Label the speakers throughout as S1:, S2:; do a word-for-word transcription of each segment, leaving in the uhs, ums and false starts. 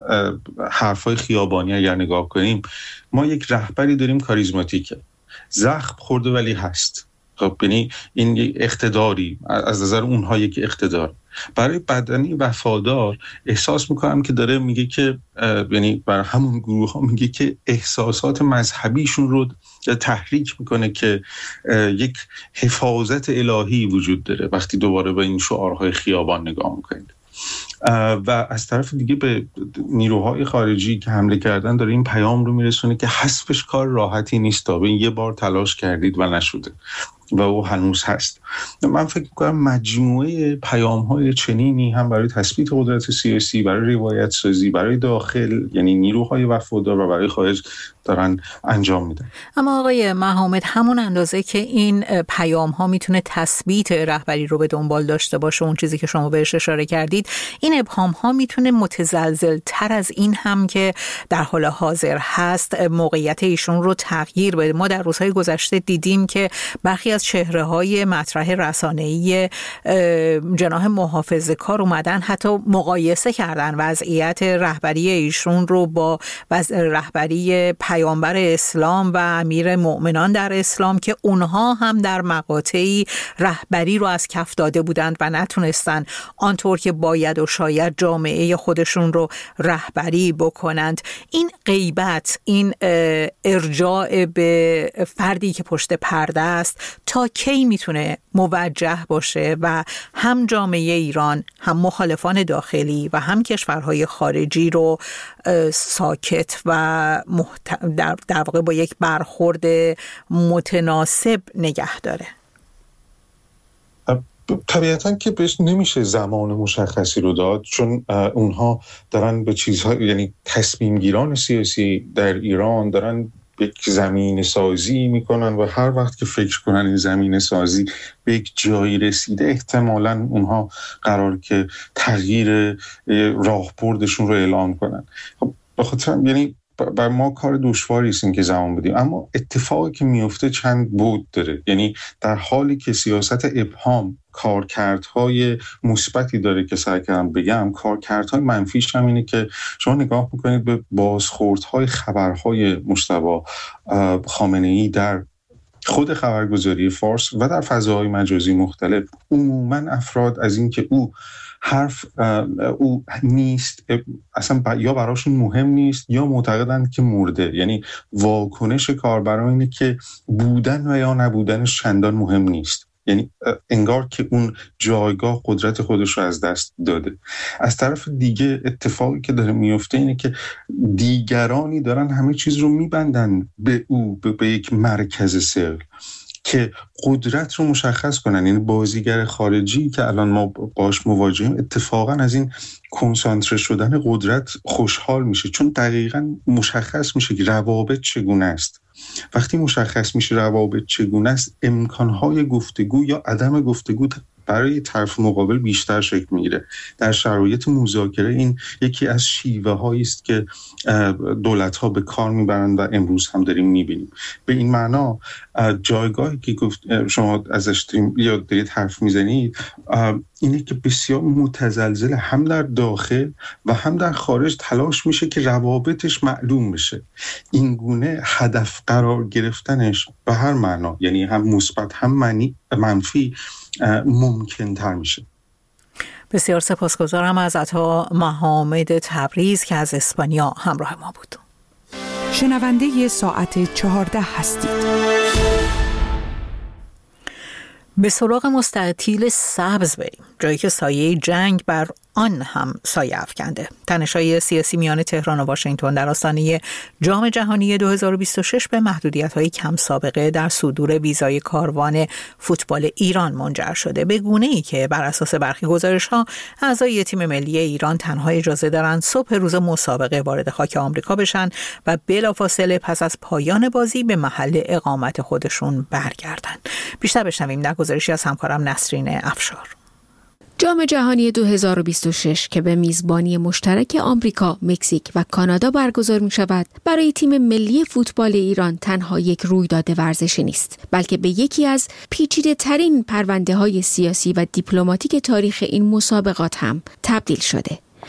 S1: حرفای خیابانی اگر نگاه کنیم، ما یک رهبری داریم کاریزماتیکه، زخم خورده ولی هست. خب یعنی این یک اقتداری از نظر اونها یک اقتدار. برای بدنی وفادار احساس میکنم که داره میگه که یعنی برای همون گروه ها میگه که احساسات مذهبیشون رو تحریک میکنه که یک حفاظت الهی وجود داره وقتی دوباره به این شعارهای خیابان نگاه میکنید. و از طرف دیگه به نیروهای خارجی که حمله کردن داره این پیام رو میرسونه که حذفش کار راحتی نیست، تا به یه بار تلاش کردید و نشده و او هنوز هست. من فکر میکنم مجموعه پیام‌های چنینی هم برای تثبیت قدرت سیاسی، برای روایت سازی، برای داخل یعنی نیروهای وفادار و برای خارج دارن انجام میدن.
S2: اما آقای محمد، همون اندازه که این پیام ها میتونه تثبیت رهبری رو به دنبال داشته باشه، اون چیزی که شما بهش اشاره کردید، این ابهام ها میتونه متزلزل تر از این هم که در حال حاضر هست موقعیت ایشون رو تغییر بده. ما در روزهای گذشته دیدیم که برخی از چهره های مطرح رسانه‌ای جناح محافظه‌کار اومدن حتی مقایسه کردن وضعیت رهبری ایشون رو با رهبری پیامبر اسلام و امیر مؤمنان در اسلام که اونها هم در مقاطعی رهبری رو از کف داده بودند و نتونستن آنطور که باید و شاید جامعه خودشون رو رهبری بکنند. این غیبت، این ارجاع به فردی که پشت پرده است تا کی میتونه موجه باشه و هم جامعه ایران، هم مخالفان داخلی و هم کشورهای خارجی رو ساکت و محت... در... در واقع با یک برخورد متناسب نگه داره؟
S1: طبیعتاً که بهش نمیشه زمان مشخصی رو داد، چون اونها دارن به چیزها، یعنی تصمیم گیران سیاسی در ایران دارن یک زمین سازی میکنن و هر وقت که فکر کنن این زمین سازی به یک جایی رسیده، احتمالاً اونها قرار که تغییر راهبردشون رو اعلام کنن. خب بخاطر یعنی بر ما کار دشواری است این که زمان بدیم، اما اتفاقی که میفته چند بود داره. یعنی در حالی که سیاست ابهام کارکردهای مثبتی داره که سعی کردم بگم، کارکردهای منفیش هم اینه که شما نگاه میکنید به بازخوردهای خبرهای مجتبی خامنه‌ای در خود خبرگزاری فارس و در فضاهای مجازی مختلف، عموماً افراد از این که او حرف او نیست اصلا یا براشون مهم نیست یا معتقدند که مرده. یعنی واکنش کاربران اینه که بودن و یا نبودنش چندان مهم نیست، یعنی انگار که اون جایگاه قدرت خودش رو از دست داده. از طرف دیگه اتفاقی که داره میفته اینه که دیگرانی دارن همه چیز رو میبندن به او، به, به یک مرکز سر که قدرت رو مشخص کنن. یعنی بازیگر خارجی که الان ما باش مواجهیم اتفاقا از این کنسانتره شدن قدرت خوشحال میشه، چون دقیقاً مشخص میشه که روابط چگونه است. وقتی مشخص میشه روابط چگونه است، امکانهای گفتگو یا عدم گفتگو برای طرف مقابل بیشتر شکل میگیره. در شرایط مذاکره این یکی از شیوه هایی است که دولت ها به کار میبرند و امروز هم داریم میبینیم. به این معنا جایگاهی که گفت شما ازش یا دارید حرف میزنید اینه که بسیار متزلزل، هم در داخل و هم در خارج تلاش میشه که روابطش معلوم بشه. این گونه هدف قرار گرفتنش به هر معنا، یعنی هم مثبت هم منی منفی، ممکن تر میشه.
S2: بسیار سپاسگزارم از عطا محمد تبریز که از اسپانیا همراه ما بود.
S3: شنونده ساعت چهارده هستید.
S2: به سراغ مستطیل سبز بریم، جایی که سایه جنگ بر آن هم سایه افکنده. تنش‌های سیاسی میان تهران و واشنگتن در آستانه جام جهانی دو هزار و بیست و شش به محدودیت‌های کم سابقه در صدور ویزای کاروان فوتبال ایران منجر شده، به گونه‌ای که بر اساس برخی گزارش‌ها اعضای تیم ملی ایران تنها اجازه دارند صبح روز مسابقه وارد خاک آمریکا بشن و بلافاصله پس از پایان بازی به محل اقامت خودشون برگردن. بیشتر بشنویم در گزارشی از همکارم نسرین افشار.
S4: جام جهانی دو هزار و بیست و شش که به میزبانی مشترک آمریکا، مکزیک و کانادا برگزار می شود، برای تیم ملی فوتبال ایران تنها یک رویداد ورزشی نیست، بلکه به یکی از پیچیده ترین پرونده های سیاسی و دیپلماتیک تاریخ این مسابقات هم تبدیل شده.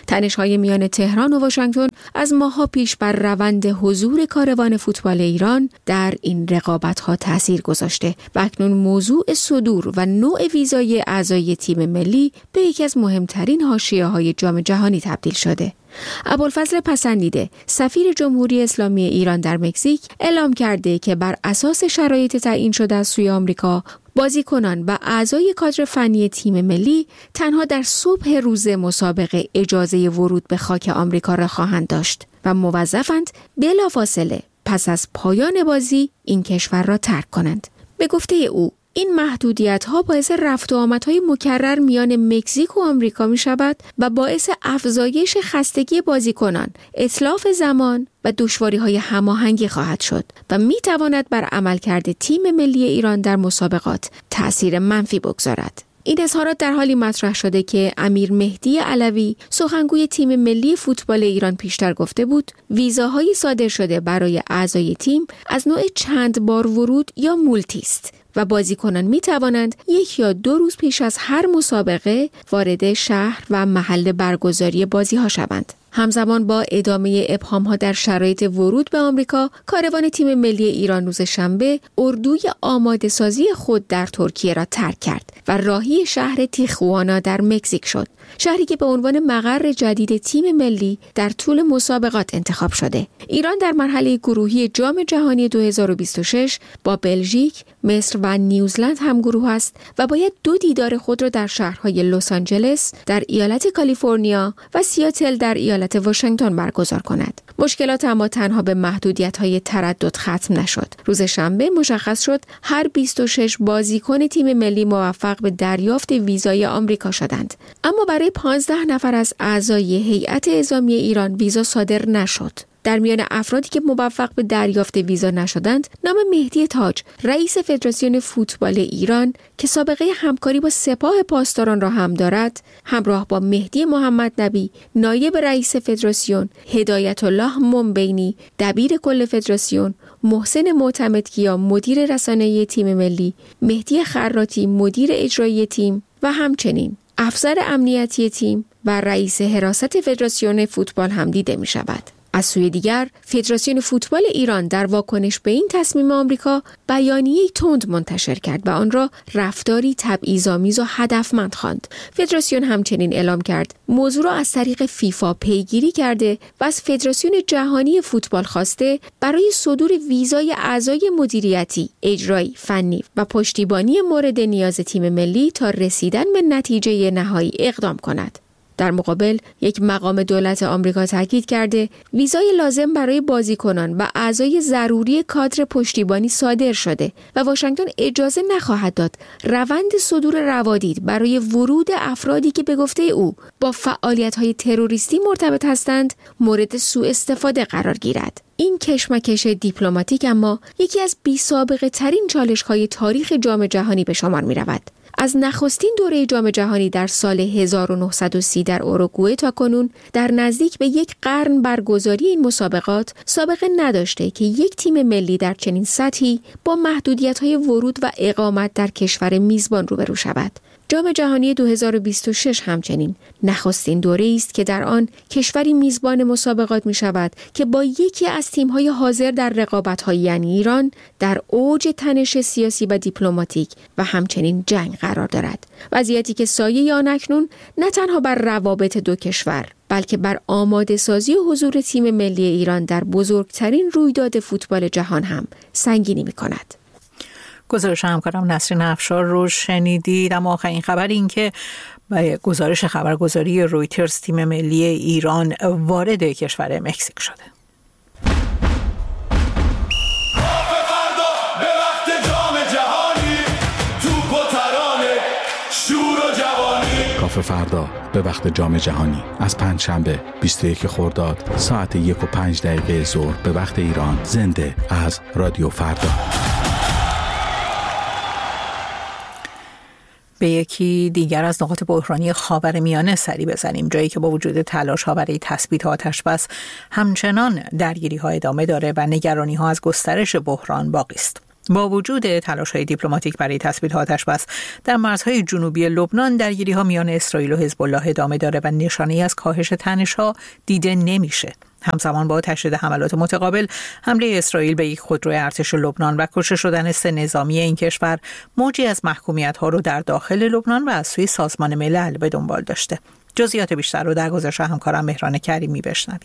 S4: تنش‌های میان تهران و واشنگتن از ماه‌ها پیش بر روند حضور کاروان فوتبال ایران در این رقابت‌ها تأثیر گذاشته و اکنون موضوع صدور و نوع ویزای اعضای تیم ملی به یکی از مهمترین حاشیه‌های جام جهانی تبدیل شده. ابوالفضل پسندیده، سفیر جمهوری اسلامی ایران در مکزیک، اعلام کرده که بر اساس شرایط تعیین شده از سوی آمریکا، بازیکنان و اعضای کادر فنی تیم ملی تنها در صبح روز مسابقه اجازه ورود به خاک آمریکا را خواهند داشت و موظفند بلافاصله پس از پایان بازی این کشور را ترک کنند. به گفته او این محدودیت‌ها باعث رفت و آمدهای مکرر میان مکزیک و آمریکا می‌شود و باعث افزایش خستگی بازیکنان، اتلاف زمان و دشواری‌های هماهنگی خواهد شد و می‌تواند بر عملکرد تیم ملی ایران در مسابقات تأثیر منفی بگذارد. این اظهارات در حالی مطرح شده که امیر مهدی علوی، سخنگوی تیم ملی فوتبال ایران، پیشتر گفته بود ویزاهای صادر شده برای اعضای تیم از نوع چند بار ورود یا مولتی است و بازیکنان می توانند یک یا دو روز پیش از هر مسابقه وارد شهر و محل برگزاری بازی ها شوند. همزمان با ادامه ابهام‌ها در شرایط ورود به آمریکا، کاروان تیم ملی ایران روز شنبه اردوی آماده سازی خود در ترکیه را ترک کرد و راهی شهر تیخوانا در مکزیک شد، شهری که به عنوان مقر جدید تیم ملی در طول مسابقات انتخاب شده. ایران در مرحله گروهی جام جهانی دو هزار و بیست و شش با بلژیک، مصر و نیوزلند همگروه است و باید دو دیدار خود را در شهرهای لس آنجلس در ایالت کالیفرنیا و سیاتل در ایالت واشنگتن برگزار کند. مشکلات اما تنها به محدودیت‌های تردد ختم نشد. روز شنبه مشخص شد هر بیست و شش بازیکن تیم ملی موفق به دریافت ویزای آمریکا شدند، اما برای پانزده نفر از اعضای هیئت اعزامی ایران ویزا صادر نشد. در میان افرادی که موفق به دریافت ویزا نشدند، نام مهدی تاج، رئیس فدراسیون فوتبال ایران که سابقه همکاری با سپاه پاسداران را هم دارد، همراه با مهدی محمد نبی، نایب رئیس فدراسیون، هدایت الله منبینی، دبیر کل فدراسیون، محسن معتمدکیا، مدیر رسانه‌ای تیم ملی، مهدی خراتی، مدیر اجرایی تیم و همچنین افسر امنیتی تیم و رئیس حراست فدراسیون فوتبال هم دیده می شود. از سوی دیگر، فدراسیون فوتبال ایران در واکنش به این تصمیم آمریکا بیانیه‌ای تند منتشر کرد و آن را رفتاری تبعیض‌آمیز و هدفمند خواند. فدراسیون همچنین اعلام کرد موضوع را از طریق فیفا پیگیری کرده و از فدراسیون جهانی فوتبال خواسته برای صدور ویزای اعضای مدیریتی، اجرایی، فنی و پشتیبانی مورد نیاز تیم ملی تا رسیدن به نتیجه نهایی اقدام کند. در مقابل، یک مقام دولت آمریکا تاکید کرده ویزای لازم برای بازیکنان و اعضای ضروری کادر پشتیبانی صادر شده و واشنگتن اجازه نخواهد داد روند صدور روادید برای ورود افرادی که به گفته او با فعالیت‌های تروریستی مرتبط هستند مورد سوء استفاده قرار گیرد. این کشمکش دیپلماتیک اما یکی از بی‌سابقه ترین چالش‌های تاریخ جام جهانی به شمار می‌رود. از نخستین دوره جام جهانی در سال هزار و نهصد و سی در اوروگوئه تا کنون در نزدیک به یک قرن برگزاری این مسابقات سابقه نداشته که یک تیم ملی در چنین سطحی با محدودیت‌های ورود و اقامت در کشور میزبان روبرو شود. جام جهانی دو هزار و بیست و شش همچنین نخستین دوره است که در آن کشوری میزبان مسابقات می شود که با یکی از تیم‌های حاضر در رقابت‌های یعنی ایران در اوج تنش سیاسی و دیپلماتیک و همچنین جنگ قرار دارد. وضعیتی که سایه آن اکنون نه تنها بر روابط دو کشور بلکه بر آماده سازی و حضور تیم ملی ایران در بزرگترین رویداد فوتبال جهان هم سنگینی می کند.
S2: گزارش همکارم نسرین افشار رو شنیدید. اما آخرین خبر این که گزارش خبرگزاری رویترز تیم ملی ایران وارد کشور مکزیک شده.
S5: کافه فردا به وقت جام جهانی از پنجشنبه بیست و یک خرداد ساعت یک و پنج دقیقه ظهر به وقت ایران، زنده از رادیو فردا.
S2: به یکی دیگر از نقاط بحرانی خاورمیانه سری بزنیم، جایی که با وجود تلاش‌ها برای تثبیت آتش بس همچنان درگیری‌ها ادامه داره و نگرانی‌ها از گسترش بحران باقی است. با وجود تلاش‌های دیپلماتیک برای تثبیت آتش‌بس در مرزهای جنوبی لبنان، درگیری‌ها میان اسرائیل و حزب الله ادامه داره و نشانه‌ای از کاهش تنش‌ها دیده نمیشه. همزمان با تشدید حملات متقابل، حمله اسرائیل به یک خودروی ارتش لبنان و کشته شدن سه نظامی این کشور موجی از محکومیت‌ها رو در داخل لبنان و از سوی سازمان ملل به دنبال داشته. جزئیات بیشتر رو در گزارش همکارم مهران کریمی بشنویم.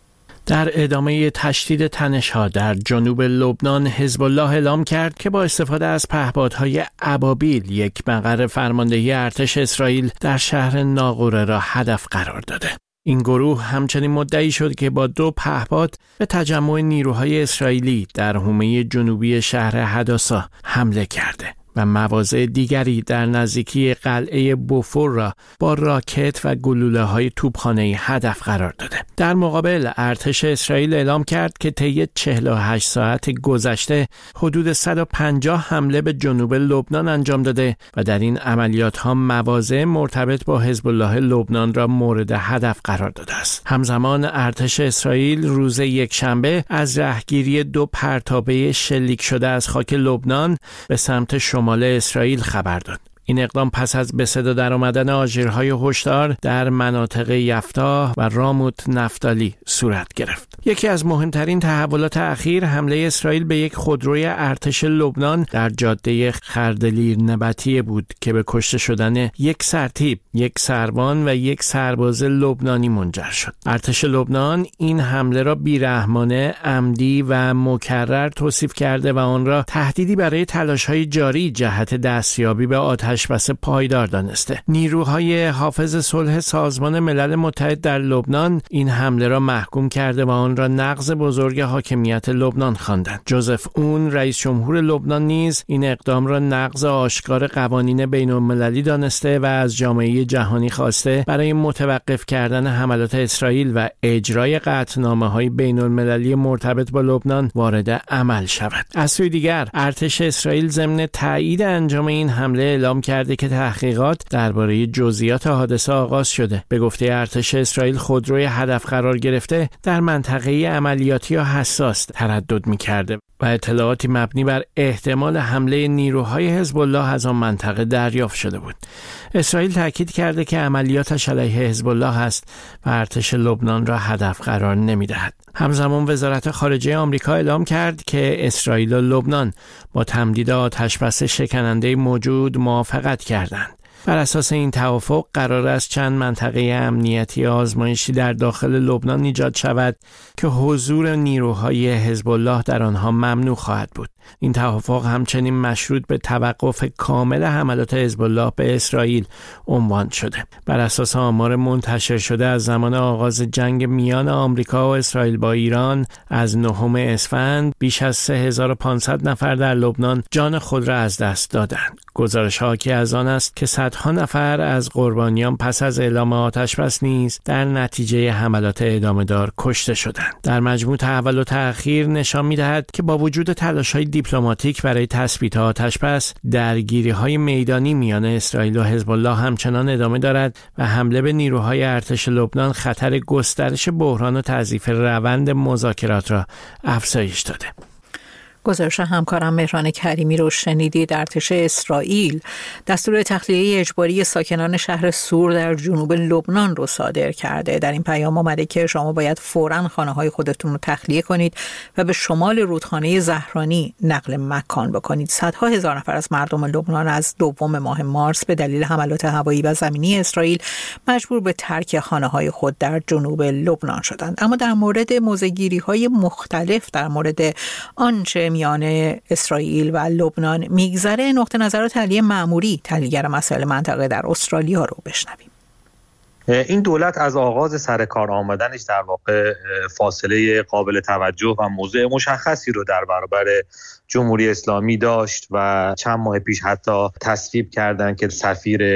S6: در ادامه تشدید تنش‌ها در جنوب لبنان، حزب الله اعلام کرد که با استفاده از پهپادهای ابابیل یک مقر فرماندهی ارتش اسرائیل در شهر ناقوره را هدف قرار داده. این گروه همچنین مدعی شد که با دو پهپاد به تجمع نیروهای اسرائیلی در حومه جنوبی شهر حداسا حمله کرده و مواضع دیگری در نزدیکی قلعه بوفور را با راکت و گلوله‌های توپخانه‌ای هدف قرار داده. در مقابل، ارتش اسرائیل اعلام کرد که طی چهل و هشت ساعت گذشته حدود صد و پنجاه حمله به جنوب لبنان انجام داده و در این عملیات‌ها مواضع مرتبط با حزب الله لبنان را مورد هدف قرار داده است. همزمان ارتش اسرائیل روز یکشنبه از رهگیری دو پرتابه شلیک شده از خاک لبنان به سمت شمال اسرائیل خبر داد. این اقدام پس از به صدا در آمدن آژیرهای هشدار در مناطق یفتا و راموت نفتالی صورت گرفت. یکی از مهمترین تحولات اخیر حمله اسرائیل به یک خودروی ارتش لبنان در جاده خردلیر نبطیه بود که به کشته شدن یک سرتیپ، یک سروان و یک سرباز لبنانی منجر شد. ارتش لبنان این حمله را بیرحمانه، عمدی و مکرر توصیف کرده و آن را تهدیدی برای تلاش‌های جاری جهت دستیابی به آتش بس پایدار دانسته. نیروهای حافظ صلح سازمان ملل متحد در لبنان این حمله را محکوم کرده و آن را نقض بزرگ حاکمیت لبنان خواندند. جوزف اون، رئیس جمهور لبنان، نیز این اقدام را نقض آشکار قوانین بین‌المللی دانسته و از جامعه جهانی خواسته برای متوقف کردن حملات اسرائیل و اجرای قطعنامه‌های بین‌المللی مرتبط با لبنان وارد عمل شود. از سوی دیگر، ارتش اسرائیل ضمن تایید انجام این حمله اعلام کرده که تحقیقات درباره جزئیات حادثه آغاز شده. به گفته ارتش اسرائیل، خودروی هدف قرار گرفته در منطقه عملیاتی یا حساس تردد می‌کرده و اطلاعاتی مبنی بر احتمال حمله نیروهای حزب الله از آن منطقه دریافت شده بود. اسرائیل تاکید کرده که عملیاتش علیه حزب الله است و ارتش لبنان را هدف قرار نمی‌دهد. همزمان وزارت خارجه آمریکا اعلام کرد که اسرائیل و لبنان با تمدید آتشبس شکننده موجود موافقت کردند. بر اساس این توافق قرار است چند منطقه امنیتی آزمایشی در داخل لبنان ایجاد شود که حضور نیروهای حزب الله در آنها ممنوع خواهد بود. این توافق همچنین مشروط به توقف کامل حملات حزب الله به اسرائیل عنوان شده. بر اساس آمار منتشر شده از زمان آغاز جنگ میان آمریکا و اسرائیل با ایران از نهم اسفند، بیش از سه هزار و پانصد نفر در لبنان جان خود را از دست دادند. گزارش حاکی از آن است که صدها نفر از قربانیان پس از اعلام آتشبس نیز در نتیجه حملات ادامه دار کشته شدند. در مجموع تحولات اخیر نشان می‌دهد که با وجود تلاش‌های دیپلماتیک برای تثبیت آتشبس، درگیری‌های میدانی میان اسرائیل و حزب الله همچنان ادامه دارد و حمله به نیروهای ارتش لبنان خطر گسترش بحران و تضعیف روند مذاکرات را افزایش داده.
S2: گزارش همکارم مهران کریمی رو شنیدید. ارتش اسرائیل دستور تخلیه اجباری ساکنان شهر سور در جنوب لبنان رو صادر کرده. در این پیام آمده که شما باید فوراً خانه‌های خودتون رو تخلیه کنید و به شمال رودخانه زهرانی نقل مکان بکنید. صدها هزار نفر از مردم لبنان از دوم ماه مارس به دلیل حملات هوایی و زمینی اسرائیل مجبور به ترک خانه‌های خود در جنوب لبنان شدند. اما در مورد موضع‌گیری‌های مختلف در مورد آنچه میان اسرائیل و لبنان میگذره، نقطه نظرات علی معموری، تحلیلگر مسائل منطقه در استرالیا رو بشنویم.
S7: این دولت از آغاز سر کار آمدنش در واقع فاصله قابل توجه و موضع مشخصی رو در برابر جمهوری اسلامی داشت و چند ماه پیش حتی تصویب کردن که سفیر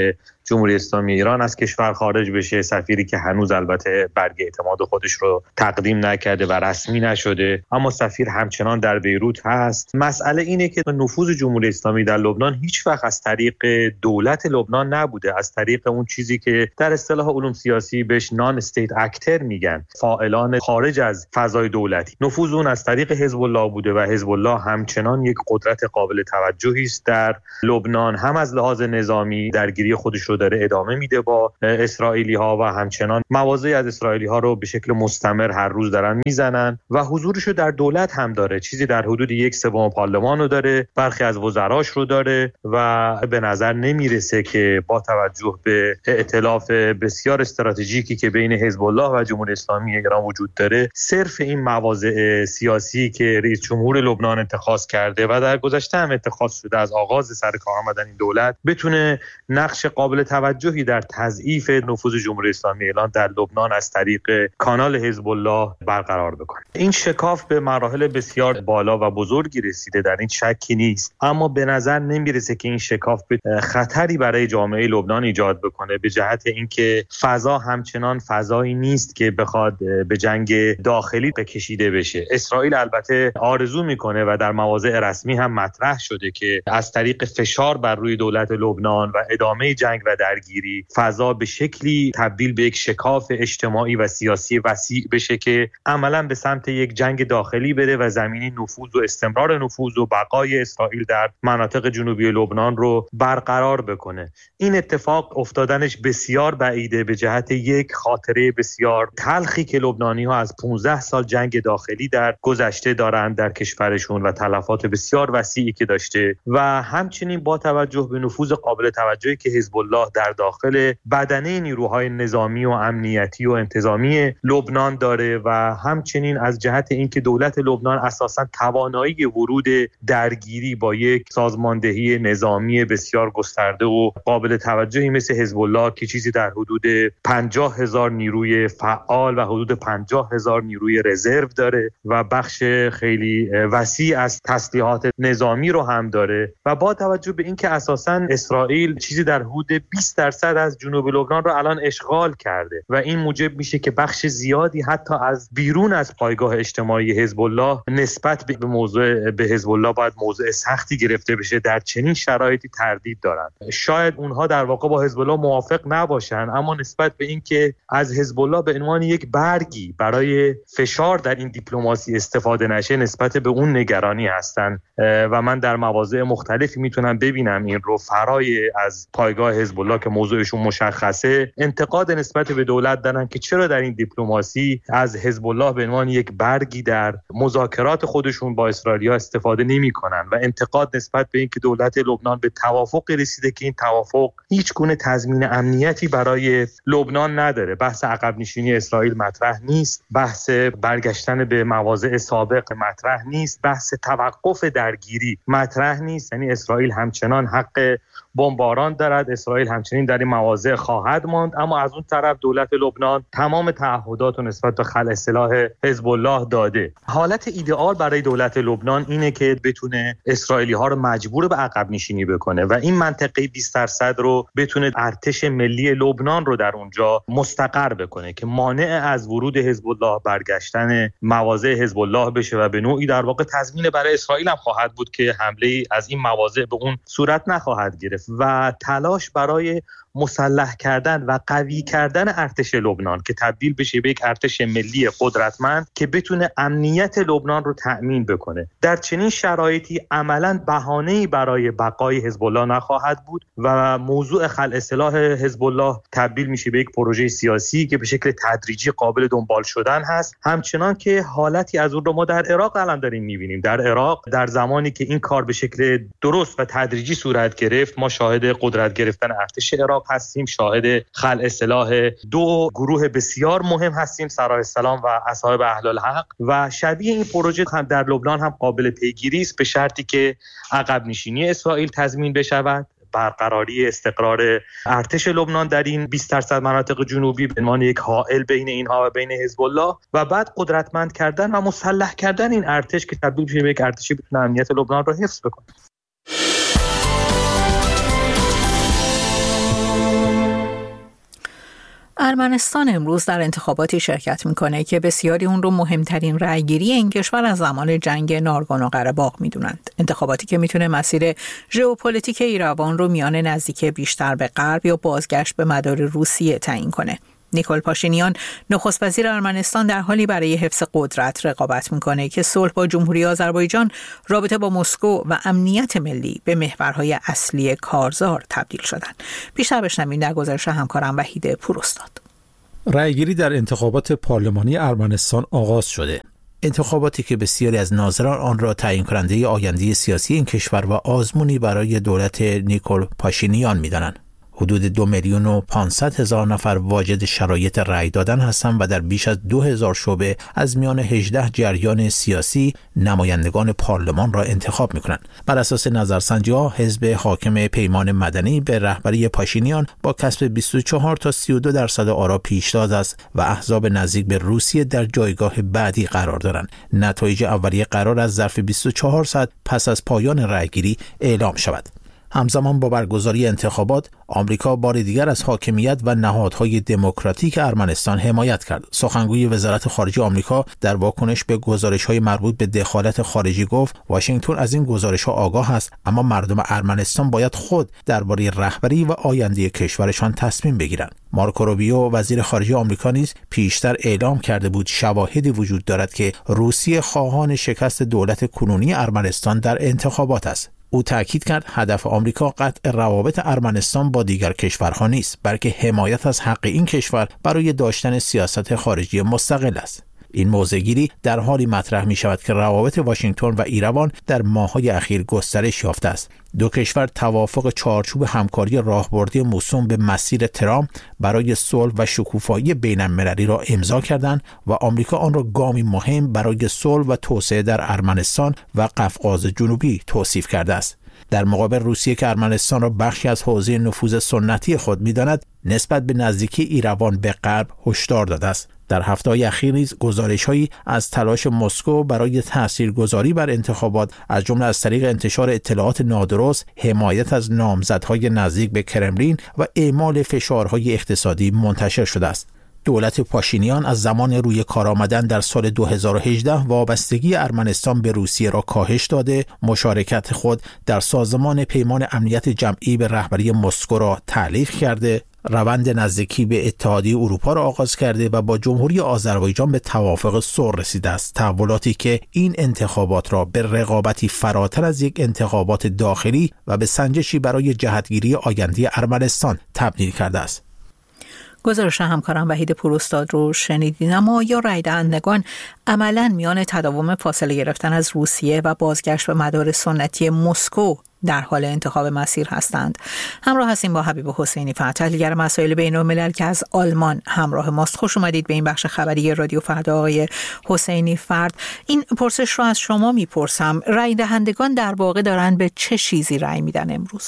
S7: جمهوری اسلامی ایران از کشور خارج بشه، سفیری که هنوز البته برگ اعتماد خودش رو تقدیم نکرده و رسمی نشده، اما سفیر همچنان در بیروت هست. مسئله اینه که نفوذ جمهوری اسلامی در لبنان هیچ وقت از طریق دولت لبنان نبوده، از طریق اون چیزی که در اصطلاح علوم سیاسی بهش نان استیت اکتر میگن، فاعلان خارج از فضای دولتی. نفوذ اون از طریق حزب الله بوده و حزب الله همچنان یک قدرت قابل توجهی است در لبنان، هم از لحاظ نظامی درگیری خودش رو داره ادامه میده با اسرائیلی ها و همچنان مواضعی از اسرائیلی ها رو به شکل مستمر هر روز دارن میزنن و حضورش رو در دولت هم داره، چیزی در حدود یک سوم پارلمان رو داره، برخی از وزراش رو داره و به نظر نمیرسه که با توجه به ائتلاف بسیار استراتژیکی که بین حزب الله و جمهوری اسلامی ایران وجود داره، صرف این مواضع سیاسی که رئیس جمهور لبنان اتخاذ کرده و در گذشته هم اتخاذ شده از آغاز سر کار آمدن این دولت بتونه نقش قابل توجهی در تضعیف نفوذ جمهوری اسلامی ایران در لبنان از طریق کانال حزب الله برقرار بکنه. این شکاف به مراحل بسیار بالا و بزرگی رسیده، در این شکی نیست، اما به نظر نمیرسه که این شکاف به خطری برای جامعه لبنان ایجاد بکنه، به جهت اینکه فضا همچنان فضایی نیست که بخواد به جنگ داخلی بکشیده بشه. اسرائیل البته آرزو میکنه و در مواضع رسمی هم مطرح شده که از طریق فشار بر روی دولت لبنان و ادامه جنگ و درگیری فضا به شکلی تبدیل به یک شکاف اجتماعی و سیاسی وسیع بشه که عملاً به سمت یک جنگ داخلی بره و زمینی نفوذ و استمرار نفوذ و بقای اسرائیل در مناطق جنوبی لبنان رو برقرار بکنه. این اتفاق افتادنش بسیار بعیده، به جهت یک خاطره بسیار تلخی که لبنانی‌ها از پانزده سال جنگ داخلی در گذشته دارند در کشورشون و تلفات بسیار وسیعی که داشته و همچنین با توجه به نفوذ قابل توجهی که حزب الله در داخل بدنه نیروهای نظامی و امنیتی و انتظامی لبنان داره و همچنین از جهت اینکه دولت لبنان اساساً توانایی ورود درگیری با یک سازماندهی نظامی بسیار گسترده و قابل توجهی مثل حزب الله که چیزی در حدود پنجاه هزار نیروی فعال و حدود پنجاه هزار نیروی رزرو داره و بخش خیلی وسیع از تسلیحات نظامی رو هم داره و با توجه به اینکه اساساً اسرائیل چیزی در حدود بیست درصد از جنوب لبنان رو الان اشغال کرده و این موجب میشه که بخش زیادی حتی از بیرون از پایگاه اجتماعی حزب الله نسبت به موضوع به حزب الله باید موضوع سختی گرفته بشه. در چنین شرایطی تردید دارن. شاید اونها در واقع با حزب الله موافق نباشن، اما نسبت به اینکه از حزب الله به عنوان یک برگی برای فشار در این دیپلماسی استفاده نشه نسبت به اون نگرانی هستن و من در مواضع مختلفی میتونم ببینم این رو فرای از پایگاه حزب الله که موضوعشون مشخصه انتقاد نسبت به دولت دارن که چرا در این دیپلماسی از حزب الله به عنوان یک برگی در مذاکرات خودشون با اسرائیلیا استفاده نمی‌کنن و انتقاد نسبت به اینکه دولت لبنان به توافق رسیده که این توافق هیچ گونه تضمین امنیتی برای لبنان نداره. بحث عقب نشینی اسرائیل مطرح نیست، بحث برگشتن به مواضع سابق مطرح نیست، بحث توقف درگیری مطرح نیست. یعنی اسرائیل همچنان حق بمباران دارد، اسرائیل همچنین در این مواضع خواهد ماند، اما از اون طرف دولت لبنان تمام تعهدات رو نسبت به خلع سلاح حزب الله داده. حالت ایدئال برای دولت لبنان اینه که بتونه اسرائیلی ها رو مجبور به عقب نشینی بکنه و این منطقه بیست درصد رو بتونه ارتش ملی لبنان رو در اونجا مستقر بکنه که مانع از ورود حزب الله، برگشتن مواضع حزب الله بشه و به نوعی در واقع تضمین برای اسرائیل هم خواهد بود که حمله از این مواضع به اون صورت نخواهد گرفت و تلاش برای مسلح کردن و قوی کردن ارتش لبنان که تبدیل بشه به یک ارتش ملی قدرتمند که بتونه امنیت لبنان رو تأمین بکنه. در چنین شرایطی عملاً بهانه‌ای برای بقای حزب الله نخواهد بود و موضوع خلع سلاح حزب الله تبدیل میشه به یک پروژه سیاسی که به شکل تدریجی قابل دنبال شدن هست، همچنان که حالتی از اون رو ما در عراق الان داریم میبینیم. در عراق در زمانی که این کار به شکل درست و تدریجی صورت گرفت، ما شاهد قدرت گرفتن ارتش عراق هستیم، شاهد خلع سلاح دو گروه بسیار مهم هستیم، سراح السلام و اصحاب اهل الحق، و شبیه این پروژه هم در لبنان هم قابل پیگیری است به شرطی که عقب نشینی اسرائیل تضمین بشود، برقراری استقرار ارتش لبنان در این بیست درصد مناطق جنوبی به عنوان یک حائل بین اینها و بین حزب الله، و بعد قدرتمند کردن و مسلح کردن این ارتش که تبدیل بشه به یک ارتشی بتونه امنیت لبنان را حفظ بکنه.
S2: ارمنستان امروز در انتخاباتی شرکت میکنه که بسیاری اون رو مهمترین رأیگیری این کشور از زمان جنگ نارگورنو قره‌باغ میدونند. انتخاباتی که میتونه مسیر ژئوپلیتیک ایروان رو میان نزدیکی بیشتر به غرب یا بازگشت به مدار روسیه تعیین کنه. نیکول پاشینیان نخست وزیر ارمنستان در حالی برای حفظ قدرت رقابت میکنه که صلح با جمهوری آذربایجان، رابطه با مسکو و امنیت ملی به محورهای اصلی کارزار تبدیل شدن. بیشتر بشنویم در گزارش همکارم وحید پوراستاد.
S8: رأیگیری در انتخابات پارلمانی ارمنستان آغاز شده. انتخاباتی که بسیاری از ناظران آن را تعیین کننده آینده سیاسی این کشور و آزمونی برای دولت نیکول پاشینیان می‌دانند. حدود دو میلیون و پانصد هزار نفر واجد شرایط رأی دادن هستند و در بیش از دو هزار شعبه از میان هجده جریان سیاسی نمایندگان پارلمان را انتخاب می‌کنند. بر اساس نظرسنجی‌ها حزب حاکم پیمان مدنی به رهبری پاشینیان با کسب بیست و چهار تا سی و دو درصد آرا پیشتاز است و احزاب نزدیک به روسیه در جایگاه بعدی قرار دارند. نتایج اولیه قرار از ظرف بیست و چهار ساعت پس از پایان رأیگیری اعلام شود. همزمان با برگزاری انتخابات، آمریکا بار دیگر از حاکمیت و نهادهای دموکراتیک ارمنستان حمایت کرد. سخنگوی وزارت خارجه آمریکا در واکنش به گزارش‌های مربوط به دخالت خارجی گفت واشنگتن از این گزارش‌ها آگاه است، اما مردم ارمنستان باید خود درباره رهبری و آینده کشورشان تصمیم بگیرند. مارکو روبیو وزیر خارجه آمریکا نیز پیشتر اعلام کرده بود شواهدی وجود دارد که روسیه خواهان شکست دولت کنونی ارمنستان در انتخابات است. او تأکید کرد هدف آمریکا قطع روابط ارمنستان با دیگر کشورها نیست، بلکه حمایت از حق این کشور برای داشتن سیاست خارجی مستقل است. این موضع‌گیری در حالی مطرح می شود که روابط واشنگتن و ایروان در ماه‌های اخیر گسترش یافته است. دو کشور توافق چارچوب همکاری راهبردی موسوم به مسیر ترامپ برای صلح و شکوفایی بین‌المللی را امضا کردند و آمریکا آن را گامی مهم برای صلح و توسعه در ارمنستان و قفقاز جنوبی توصیف کرده است. در مقابل روسیه که ارمنستان را بخشی از حوزه نفوذ سنتی خود می‌داند، نسبت به نزدیکی ایروان به غرب هشدار داده است. در هفته‌های اخیر نیز گزارش‌هایی از تلاش مسکو برای تاثیرگذاری بر انتخابات از جمله از طریق انتشار اطلاعات نادرست، حمایت از نامزدهای نزدیک به کرملین و اعمال فشارهای اقتصادی منتشر شده است. دولت پاشینیان از زمان روی کار آمدن در سال دو هزار و هجده وابستگی ارمنستان به روسیه را کاهش داده، مشارکت خود در سازمان پیمان امنیت جمعی به رهبری مسکو را تعلیق کرده، روند نزدیکی به اتحادیه اروپا را آغاز کرده و با جمهوری آذربایجان به توافق صلح رسیده است. تحولاتی که این انتخابات را به رقابتی فراتر از یک انتخابات داخلی و به سنجشی برای جهتگیری آینده ارمنستان تبدیل کرده است.
S2: گزارش همکارم وحید پوراستاد رو شنیدین. اما یا رای دهندگان عملاً میان تداوم فاصله گرفتن از روسیه و بازگشت به مدار سنتی مسکو در حال انتخاب مسیر هستند. همراه هستیم با حبیب حسینی فرد، تحلیلگر مسائل بین‌الملل که از آلمان همراه ماست. خوش اومدید به این بخش خبری رادیو فردا آقای حسینی فرد. این پرسش رو از شما میپرسم، رای دهندگان در واقع دارن به چه چیزی رای میدن امروز؟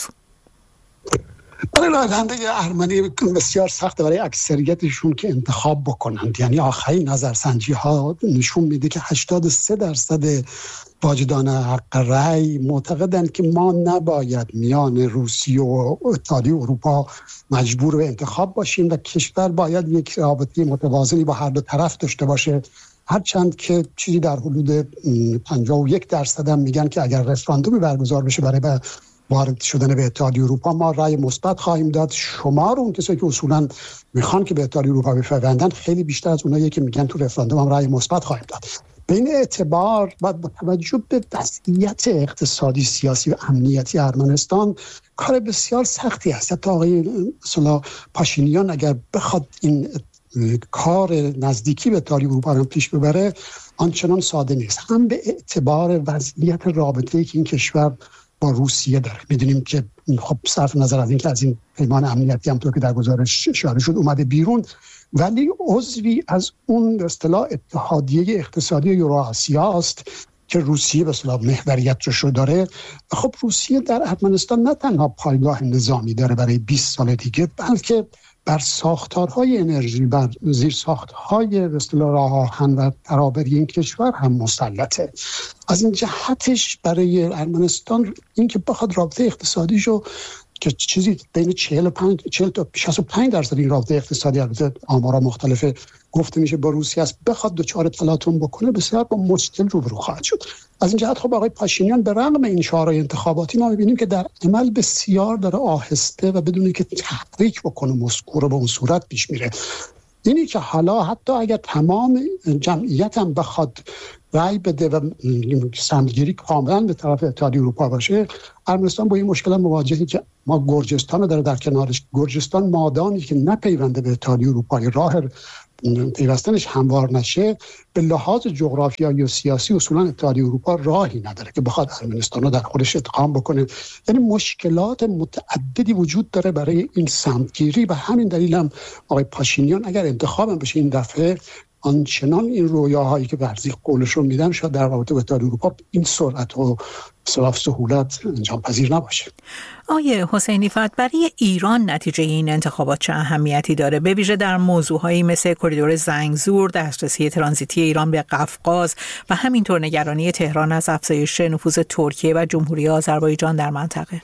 S9: برای رای دهنده ارمنی بسیار سخته برای اکثریتشون که انتخاب بکنند. یعنی آخرین نظرسنجی ها نشون میده که هشتاد و سه درصد واجدان حق رای معتقدند که ما نباید میان روسیه و اتحادیه اروپا مجبور به انتخاب باشیم و کشور باید یک رابطه متوازنی با هر دو طرف داشته باشه. هرچند که چیزی در حدود پنجاه و یک درصد هم میگن که اگر رفراندومی برگزار بشه برای به وارد شدن به اتحادیه اروپا ما رأی مثبت خواهیم داد. شمار اون کسایی که اصولا میخوان که به اتحادیه اروپا بپیوندن خیلی بیشتر از اونایی که میگن تو رفراندوم هم رأی مثبت خواهیم داد. به این اعتبار باید با توجه به وضعیت اقتصادی، سیاسی و امنیتی ارمنستان کار بسیار سختی است. حتی آقای مثلا پاشینیان اگر بخواد این کار نزدیکی به اتحادیه اروپا رو پیش ببره آنچنان ساده نیست. هم به اعتبار وضعیت رابطه‌ای که این کشور با روسیه داره. میدونیم که خب صرف نظر از این که از این پیمان امنیتی هم طور که در گزارش اشاره شد اومده بیرون، ولی عضوی از اون به اصطلاح اتحادیه اقتصادی یوراسیا است که روسیه به اصطلاح محوریت رو داره. خب روسیه در ارمنستان نه تنها پایگاه نظامی داره برای بیست سال دیگه، بلکه بر ساختارهای انرژی، بر زیر ساختهای به اصطلاح راه آهن و ترابری این کشور هم مسلطه. از این جهتش برای ارمنستان این که بخواد رابطه اقتصادیشو که چیزی بین چهل و پنج چهل تا شصت و پنج درصد این رابطه اقتصادی، البته آمارا مختلفه، گفته میشه با روسیه است، بخواد دچار تلاطم بکنه بسیار با مشکل روبرو خواهد شد. از این جهت خب آقای پاشینیان به رغم این شعارهای انتخاباتی ما می‌بینیم که در عمل بسیار داره آهسته و بدون اینکه تحریک بکنه مسکو رو به اون صورت پیش میره. اینی که حالا حتی اگر تمام جمعیت هم بخواد رای بده و سمتگیری کاملا به طرف اتحادیه اروپا باشه، ارمنستان با این مشکل مواجهی که ما گرجستان رو داره در کنارش. گرجستان مادامی که نپیونده به اتحادیه اروپا، راه پیوستنش هموار نشه، به لحاظ جغرافیایی و سیاسی اصولا اتحادیه اروپا راهی نداره که بخواد ارمنستان رو در خودش ادغام بکنه. یعنی مشکلات متعددی وجود داره برای این سمتگیری و همین دلیل هم آقای پاشینیان اگر انتخاب هم بشه این دفعه، آنچنان این رویاهایی که ورزی قولش رو میدن شاید در رابطه با اتحادیه اروپا این سرعت و سهولت انجام پذیر نباشه.
S2: آیه حسینی فت، برای ایران نتیجه این انتخابات چه اهمیتی داره؟ به ویژه در موضوعهایی مثل کریدور زنگزور، دسترسی ترانزیتی ایران به قفقاز و همینطور نگرانی تهران از افزایش نفوذ ترکیه و جمهوری آذربایجان در منطقه.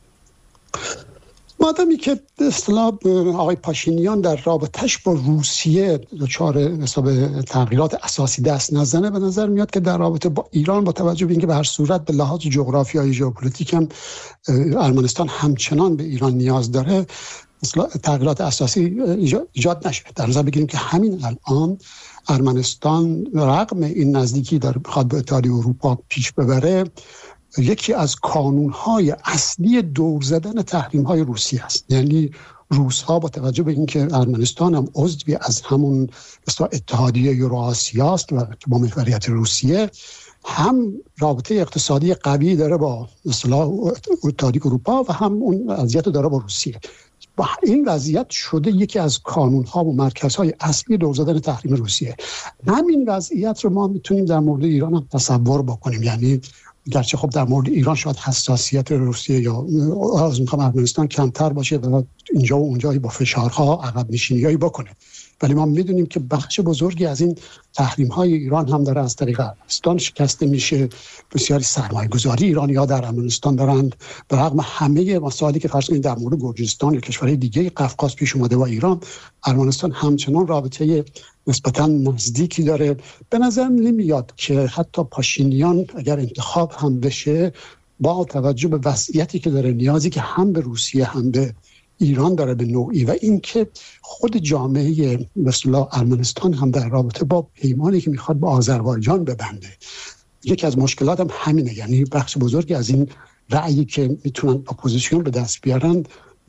S9: مادامی که به اصطلاح آقای پاشینیان در رابطش با روسیه دچار حساب تغییرات اساسی دست نزنه، به نظر میاد که در رابطه با ایران با توجه به اینکه به هر صورت به لحاظ جغرافیایی ژئوپلیتیک هم ارمنستان همچنان به ایران نیاز داره، اصلا تغییرات اساسی ایجاد نشه. در نظر بگیریم که همین الان ارمنستان رغم این نزدیکی داره بخواد به اتحادیه اروپا پیش ببره، یکی از کانونهای اصلی دور زدن تحریم‌های روسیه است. یعنی روس‌ها با توجه به اینکه ارمنستان هم عضوی از همون اتحادیه یوراسیا است و با محوریت روسیه، هم رابطه اقتصادی قوی داره با اصطلاح اتحادیه اروپا و هم اون وضعیت داره با روسیه. با این وضعیت شده یکی از کانون‌ها و مرکزهای اصلی دور زدن تحریم روسیه. همین وضعیت رو ما میتونیم در مورد ایران هم تصور بکنیم. یعنی گرچه خب در مورد ایران شاید حساسیت روسیه یا از میخوام ارمنستان کمتر باشه و اینجا و اونجایی با فشارها عقب نشینیایی بکنه، ولی ما میدونیم که بخش بزرگی از این تحریم‌های ایران هم داره از طریق ارمنستان شکسته میشه. بسیاری سرمایه‌گذاری ایرانی‌ها در ارمنستان دارند، به رغم همه مسائلی که فرض کنید در مورد گرجستان یا کشورهای دیگه قفقاز پیش اومده با ایران، ارمنستان همچنان رابطه نسبتاً نزدیکی داره. به نظر نمیاد که حتی پاشینیان اگر انتخاب هم بشه، با توجه به وضعیتی که داره، نیازی که هم به روسیه هم به ایران داره به نوعی، و اینکه خود جامعه مثلا ارمنستان هم در رابطه با پیمانی که میخواد با آذربایجان ببنده، یکی از مشکلات هم همینه. یعنی بخش بزرگی از این رأیی که میتونن اپوزیسیون به دست بیارن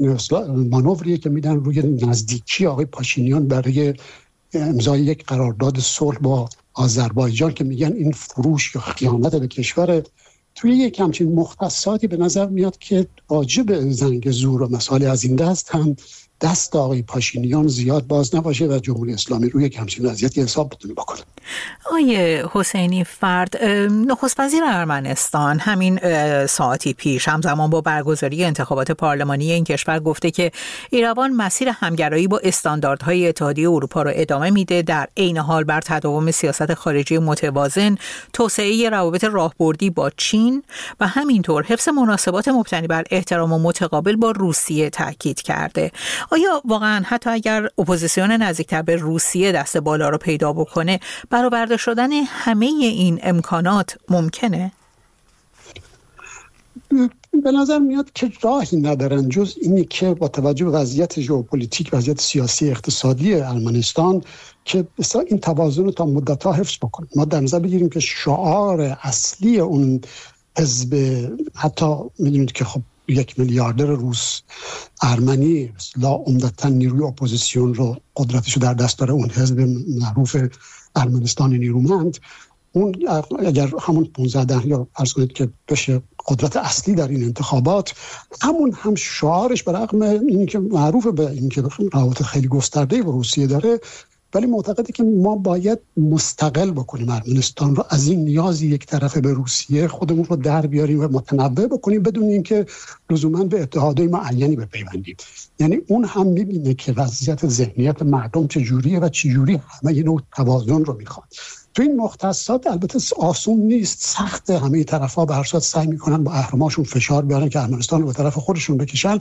S9: مانوریه که میدن روی نزدیکی آقای پاشینیان برای امضای یک قرارداد صلح با آذربایجان که میگن این فروش یا خیانت به کشور. توی یک همچین مختصاتی به نظر میاد که واجب زنگزور و مسائل از این دست هم دست آقای پاشینیان زیاد باز نباشه و جمهوری اسلامی روی یک همچین وضعیتی حساب بتونه بکنه.
S2: آیه حسینی فرد، نخست وزیر ارمنستان همین ساعتی پیش همزمان با برگزاری انتخابات پارلمانی این کشور گفته که ایروان مسیر همگرایی با استانداردهای اتحادیه اروپا را ادامه میده، در عین حال بر تداوم سیاست خارجی متوازن، توسعه روابط راهبردی با چین و همینطور حفظ مناسبات مبتنی بر احترام و متقابل با روسیه تاکید کرده. آیا واقعا حتی اگر اپوزیسیون نزدیکتر به روسیه دست بالا رو پیدا بکنه، برآورده شدن همه این امکانات ممکنه؟
S9: به نظر میاد که راهی ندارن جز اینی که با توجه به وضعیت ژئوپلیتیک، وضعیت سیاسی اقتصادی ارمنستان، که بسیار این توازن رو تا مدت‌ها حفظ بکنه. ما در نظر بگیریم که شعار اصلی اون حزب، حتی میدونید که خب یک میلیاردر روس ارمنی لا عمدتاً نیروی اپوزیسیون رو قدرتشو در دست داره، اون حزب معروف ارمنستان نیرومند، اون اگر همون پانزده یا فرض کنید که بشه قدرت اصلی در این انتخابات، همون هم شعارش برغم اینکه معروف به اینکه روابط خیلی گسترده‌ای با روسیه داره، ولی معتقده که ما باید مستقل بکنیم ارمنستان رو از این نیازی یک طرفه به روسیه، خودمون رو در بیاریم و متنوع بکنیم بدون اینکه لزوما به اتحادهای معینی بپیوندیم. یعنی اون هم میبینه که وضعیت ذهنیت مردم چجوریه و چجوری همه نوع توازن رو میخواد. تو این مختصات البته آسون نیست، سخت، همه طرفا به هر صورت سعی میکنن با اهرماشون فشار بیارن که ارمنستان رو به طرف خودشون بکشن،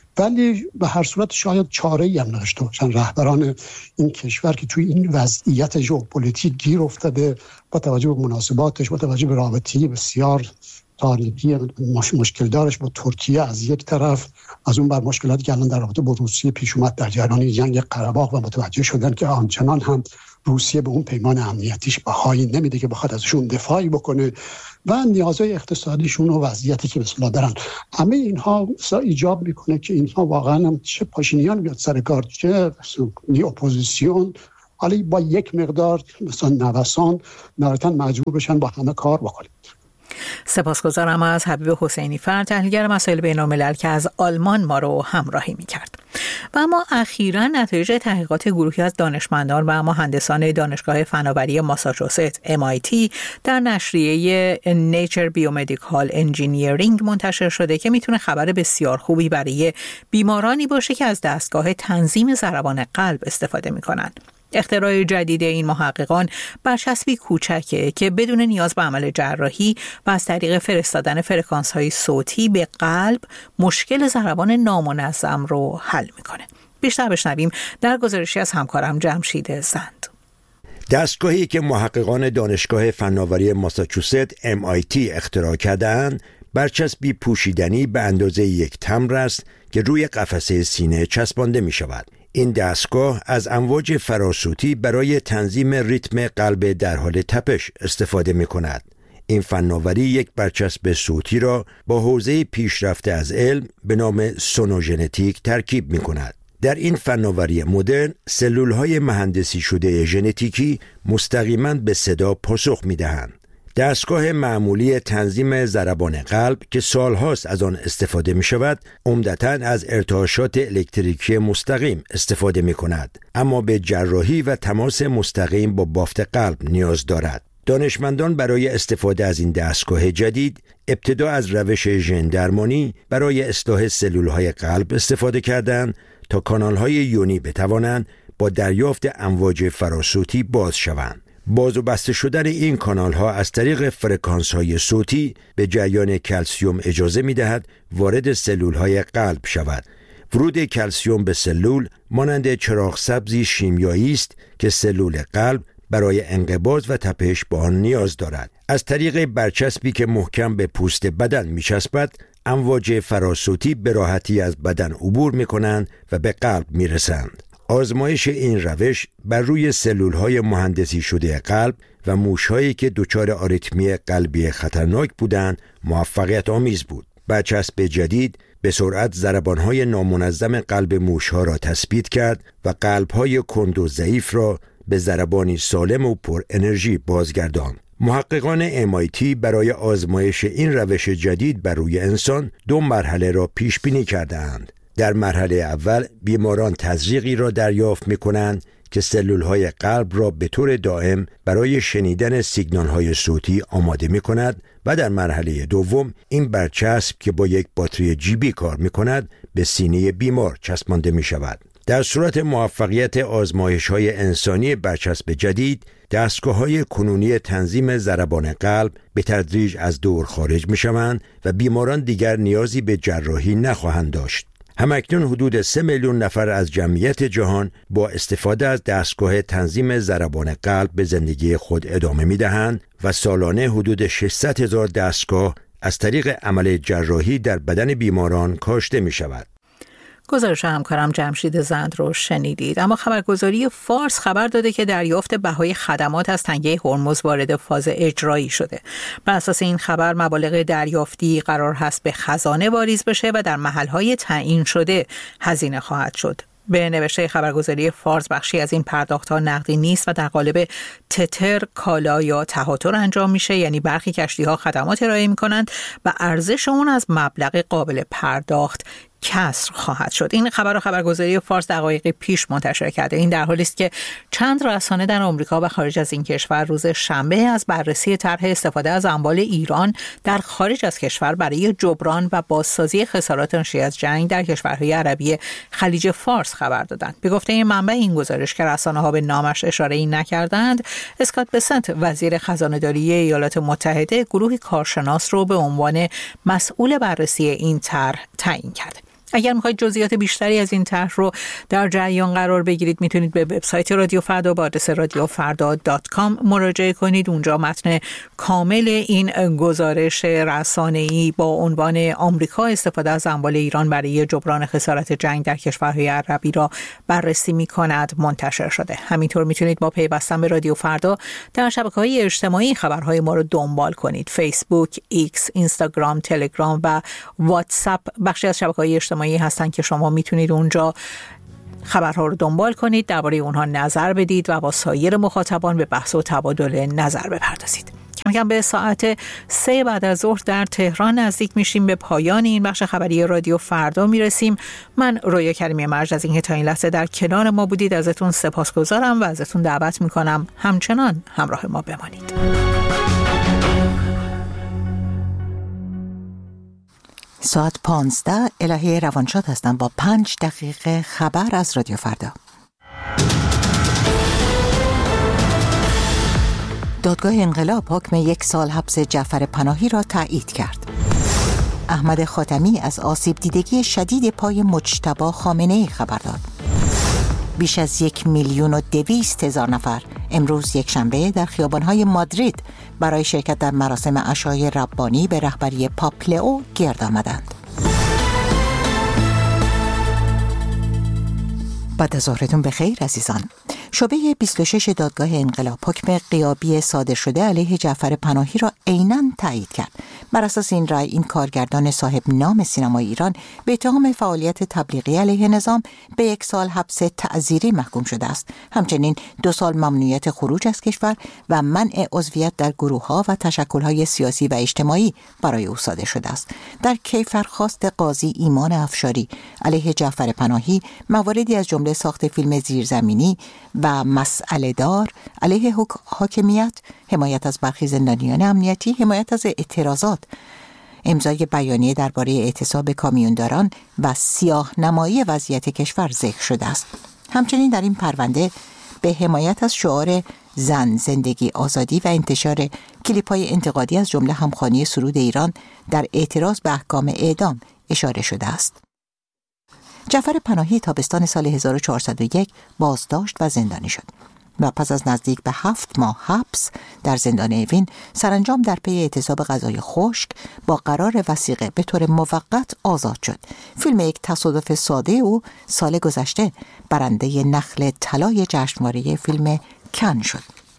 S9: ولی به هر صورت شاید چاره‌ای هم نداشته باشن رهبران این کشور که توی این وضعیت ژئوپلیتیک گیر افتاده، با توجه به مناسباتش، با توجه به رابطه‌ای بسیار تاریخی مش... مشکل دارش با ترکیه از یک طرف، از اون بر مشکلاتی که الان در رابطه با روسیه پیش اومد در جریان جنگ قره باغ و متوجه شدن که آنچنان هم روسیه به اون پیمان امنیتیش بهایی نمیده که بخواد ازشون دفاعی بکنه و نیازهای اقتصادیشون و وضعیتی که بسلا دارن. همه اینها ایجاب میکنه که اینها واقعا هم چه پاشینیان بیاد سر کار، چه اپوزیسیون، حالا با یک مقدار مثلا نوسان نهایتاً مجبور بشن با همه کار بکنن.
S2: سپاسگزارم از حبیب حسینی فر، تحلیلگر مسائل بین‌الملل که از آلمان ما رو همراهی می‌کرد. و اما اخیراً نتایج تحقیقات گروهی از دانشمندان و مهندسان دانشگاه فناوری ماساچوست ام آی تی در نشریه Nature Biomedical Engineering منتشر شده که میتونه خبر بسیار خوبی برای بیمارانی باشه که از دستگاه تنظیم ضربان قلب استفاده می‌کنند. اختراع جدید این محققان برچسبی کوچکه که بدون نیاز به عمل جراحی و از طریق فرستادن فرکانس‌های صوتی به قلب مشکل ضربان نامنظم رو حل میکنه. بیشتر بشنویم در گزارشی از همکارم جمشید زند.
S10: دستگاهی که محققان دانشگاه فناوری ماساچوست ام آی تی اختراع کردند برچسبی پوشیدنی به اندازه یک تمبر است که روی قفسه سینه چسبانده می شود. این دستگاه از امواج فراسوتی برای تنظیم ریتم قلب در حال تپش استفاده می کند. این فناوری یک برچسب صوتی را با حوزه پیشرفته از علم به نام سونوژنتیک ترکیب می کند. در این فناوری مدرن سلولهای مهندسی شده ژنتیکی مستقیما به صدا پاسخ می دهند. دستگاه معمولی تنظیم ضربان قلب که سالهاست از آن استفاده می شود، عمدتاً از ارتعاشات الکتریکی مستقیم استفاده می کند، اما به جراحی و تماس مستقیم با بافت قلب نیاز دارد. دانشمندان برای استفاده از این دستگاه جدید ابتدا از روش ژن درمانی برای اصلاح سلولهای قلب استفاده کردند تا کانالهای یونی بتوانند با دریافت امواج فراسوتی باز شوند. باز و بسته شدن این کانال ها از طریق فرکانس های صوتی به جریان کلسیم اجازه می دهد وارد سلول های قلب شود. ورود کلسیم به سلول مانند چراغ سبزی شیمیایی است که سلول قلب برای انقباض و تپش به آن نیاز دارد. از طریق برچسبی که محکم به پوست بدن می چسبد، امواج فراسوتی به راحتی از بدن عبور می کنند و به قلب می رسند. آزمایش این روش بر روی سلولهای مهندسی شده قلب و موشهایی که دچار آریتمی قلبی خطرناک بودند موفقیت آمیز بود. برچسب جدید به سرعت ضربانهای نامنظم قلب موشها را تثبیت کرد و قلبهای کند و ضعیف را به ضربانی سالم و پر انرژی بازگرداند. محققان ام آی تی برای آزمایش این روش جدید بر روی انسان دو مرحله را پیش بینی کردند. در مرحله اول بیماران تزریقی را دریافت می کنند که سلولهای قلب را به طور دائم برای شنیدن سیگنالهای صوتی آماده می کند و در مرحله دوم این برچسب که با یک باتری جیبی کار می کند به سینه بیمار چسبانده می شود. در صورت موفقیت آزمایش‌های انسانی برچسب جدید، دستگاه‌های کنونی تنظیم ضربان قلب به تدریج از دور خارج می‌شوند و بیماران دیگر نیازی به جراحی نخواهند داشت. همکنون حدود سه میلیون نفر از جمعیت جهان با استفاده از دستگاه تنظیم ضربان قلب به زندگی خود ادامه می‌دهند و سالانه حدود ششصد هزار دستگاه از طریق عمل جراحی در بدن بیماران کاشته می‌شود.
S2: گزارش همکارم جمشید زند رو شنیدید. اما خبرگزاری فارس خبر داده که دریافت بهای خدمات از تنگه هرمز وارد فاز اجرایی شده. بر اساس این خبر مبالغ دریافتی قرار هست به خزانه واریز بشه و در محلهای تعیین شده هزینه خواهد شد. به نوشته خبرگزاری فارس بخشی از این پرداخت‌ها نقدی نیست و در قالب تتر، کالا یا تهاتر انجام میشه، یعنی برخی کشتی‌ها خدمات ارائه می‌کنند و ارزش اون از مبلغ قابل پرداخت کسر خواهد شد. این خبر را خبرگزاری فارس دقایق پیش منتشر کرده. این در حالی است که چند رسانه در آمریکا و خارج از این کشور روز شنبه از بررسی طرح استفاده از اموال ایران در خارج از کشور برای جبران و بازسازی خسارات ناشی از جنگ در کشورهای عربی خلیج فارس خبر دادند. به گفته این منبع، این گزارش که رسانه‌ها به نامش اشاره‌ای نکردند، اسکات بسنت وزیر خزانه‌داری ایالات متحده گروه کارشناس رو به عنوان مسئول بررسی این طرح تعیین کرده. اگر میخواید جزئیات بیشتری از این طرح رو در جریان قرار بگیرید، میتونید به وبسایت رادیو فردا با آدرس رادیو فردا دات کام مراجعه کنید. اونجا متن کامل این گزارش رسانه‌ای با عنوان آمریکا استفاده از اموال ایران برای جبران خسارات جنگ در کشورهای عربی را بررسی میکند منتشر شده. همینطور میتونید با پیوستن به رادیو فردا در شبکه‌های اجتماعی خبرهای ما رو دنبال کنید. فیسبوک، ایکس، اینستاگرام، تلگرام و واتساپ بخشی از شبکه‌های اجتماعی هستن که شما میتونید اونجا خبرها رو دنبال کنید، درباره اونها نظر بدید و با سایر مخاطبان به بحث و تبادل نظر بپردازید. کم کم به ساعت سه بعد از ظهر در تهران نزدیک میشیم. به پایان این بخش خبری رادیو فردا میرسیم. من رویا کریمی مرج از اینکه تا این لحظه در کنار ما بودید ازتون سپاسگزارم و ازتون دعوت میکنم همچنان همراه ما بمانید.
S11: ساعت پانزده الهه روانشاد هستم با پنج دقیقه خبر از رادیو فردا. دادگاه انقلاب حکم یک سال حبس جعفر پناهی را تایید کرد. احمد خاتمی از آسیب دیدگی شدید پای مجتبی خامنه‌ای خبر داد. بیش از یک میلیون و دویست هزار نفر امروز یک شنبه در خیابان‌های مادرید برای شرکت در مراسم عشای ربانی به رهبری پاپ لئو گرد آمدند. بعد از ظهرتون بخیر عزیزان. شعبه بیست و شش دادگاه انقلاب حکم غیابی صادر شده علیه جعفر پناهی را عیناً تایید کرد. بر اساس این رأی این کارگردان صاحب نام سینمای ایران به اتهام فعالیت تبلیغی علیه نظام به یک سال حبس تعزیری محکوم شده است. همچنین دو سال ممنوعیت خروج از کشور و منع عضویت در گروه‌ها و تشکل‌های سیاسی و اجتماعی برای او صادر شده است. در کیفرخواست قاضی ایمان افشاری علیه جعفر پناهی مواردی از جمله ساخت فیلم زیرزمینی و مسئله دار علیه حاکمیت، حمایت از برخی زندانیان امنیتی، حمایت از اعتراضات، امضای بیانیه درباره اعتصاب کامیونداران و سیاه نمایی وضعیت کشور ذکر شده است. همچنین در این پرونده به حمایت از شعار زن، زندگی، آزادی و انتشار کلیپ‌های انتقادی از جمله همخوانی سرود ایران در اعتراض به احکام اعدام اشاره شده است. جعفر پناهی تابستان سال هزار و چهارصد و یک بازداشت و زندانی شد و پس از نزدیک به هفت ماه حبس در زندان اوین سرانجام در پی اعتصاب غذای خشک با قرار وثیقه به طور موقت آزاد شد. فیلم یک تصادف ساده او سال گذشته برنده نخل طلای جشنواره فیلم کن شد.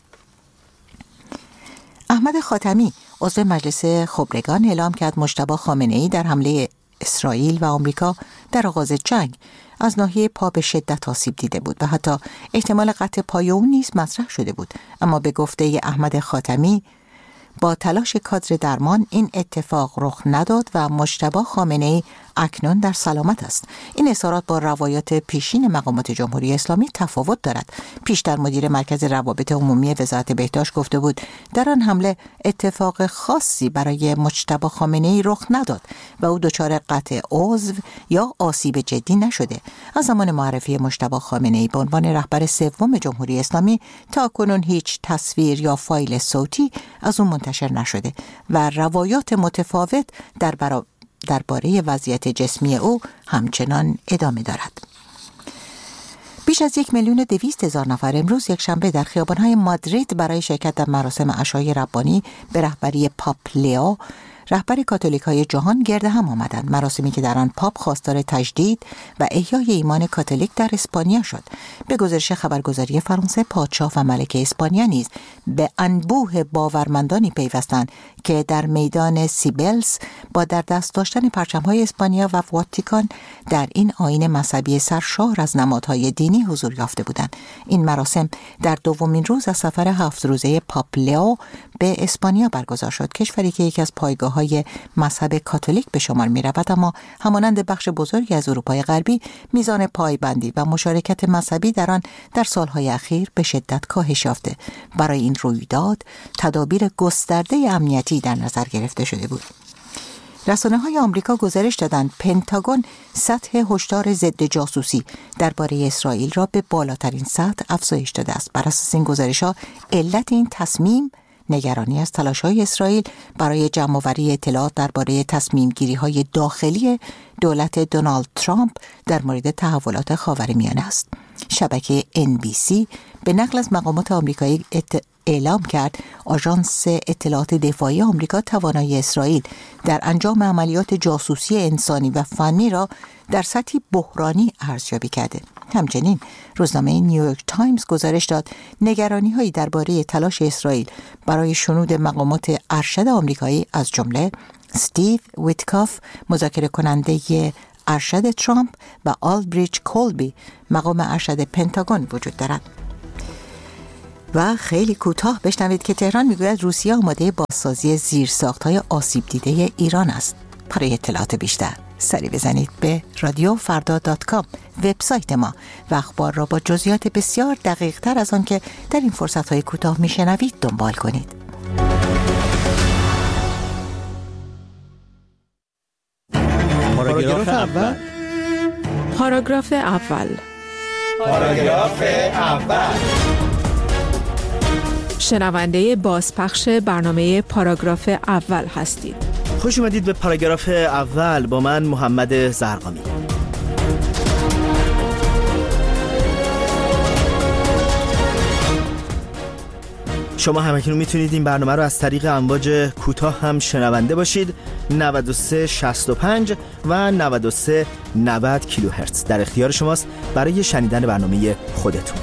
S11: احمد خاتمی عضو مجلس خبرگان اعلام کرد مجتبی خامنه‌ای در حمله اسرائیل و آمریکا در آغاز جنگ از ناحیه پا به شدت آسیب دیده بود و حتی احتمال قطع پای او نیز مطرح شده بود، اما به گفته احمد خاتمی با تلاش کادر درمان این اتفاق رخ نداد و مجتبی خامنه‌ای اکنون در سلامت است. این اظهارات با روایات پیشین مقامات جمهوری اسلامی تفاوت دارد. پیشتر مدیر مرکز روابط عمومی وزارت بهداشت گفته بود در آن حمله اتفاق خاصی برای مجتبی خامنه‌ای رخ نداد و او دچار قطع عضو یا آسیب جدی نشده. از زمان معرفی مجتبی خامنه‌ای به عنوان رهبر سوم جمهوری اسلامی تا کنون هیچ تصویر یا فایل صوتی از او منتشر نشده و روایات متفاوت در برابر درباره وضعیت جسمی او همچنان ادامه دارد. بیش از یک میلیون و دویست هزار نفر امروز یک شنبه در خیابان‌های مادرید برای شرکت در مراسم عشای ربانی به رهبری پاپ لئو رهبر کاتولیک‌های جهان گرد هم آمدند. مراسمی که در آن پاپ خواستار تجدید و احیای ایمان کاتولیک در اسپانیا شد. به گزارش خبرگزاری فرانسه، پادشاه و ملکه اسپانیا نیز به انبوه باورمندانی پیوستند که در میدان سیبلس با در دست داشتن پرچم‌های اسپانیا و واتیکان در این آیین مذهبی سرشار از نمادهای دینی حضور یافته بودند. این مراسم در دومین روز از سفر هفت روزه پاپ لئو به اسپانیا برگزار شد، کشوری که یکی از پایگاه پیروهای مذهب کاتولیک به شمار می رود، اما همانند بخش بزرگی از اروپای غربی میزان پایبندی و مشارکت مذهبی در آن در سالهای اخیر به شدت کاهش یافته. برای این رویداد تدابیر گسترده امنیتی در نظر گرفته شده بود. رسانه‌های آمریکا گزارش دادند پنتاگون سطح هشدار ضد جاسوسی درباره اسرائیل را به بالاترین سطح افزایش داده است. بر اساس این گزارش‌ها علت این تصمیم نگرانی از تلاش‌های اسرائیل برای جمع‌آوری اطلاعات درباره تصمیم‌گیری‌های داخلی دولت دونالد ترامپ در مورد تحولات خاورمیانه است. شبکه ان بی سی به نقل از مقامات آمریکایی ات... اعلام کرد آژانس اطلاعات دفاعی آمریکا توانایی اسرائیل در انجام عملیات جاسوسی انسانی و فنی را در سطحی بحرانی ارزیابی کرده. همچنین روزنامه نیویورک تایمز گزارش داد نگرانی‌هایی درباره تلاش اسرائیل برای شنود مقامات ارشد آمریکایی از جمله استیو ویتکاف مذاکره کننده ارشد ترامپ و آلبریچ کولبی مقام ارشد پنتاگون وجود دارد. و خیلی کوتاه بشنوید که تهران میگوید روسیه آماده بازسازی زیرساخت‌های آسیب دیده ایران است. برای اطلاعات بیشتر سری بزنید به رادیو فردا دات کام وبسایت ما و اخبار را با جزئیات بسیار دقیق تر از آن که در این فرصت‌های کوتاه میشنوید دنبال کنید.
S12: پاراگراف اول
S4: پاراگراف اول
S12: پاراگراف اول
S4: شنونده بازپخش برنامه پاراگراف اول هستید.
S12: خوش اومدید به پاراگراف اول با من محمد زرقامی. شما همکنون میتونید این برنامه رو از طریق امواج کوتاه هم شنونده باشید. نود و سه شصت و پنج و نود و سه نود کیلوهرتز در اختیار شماست برای شنیدن برنامه خودتون.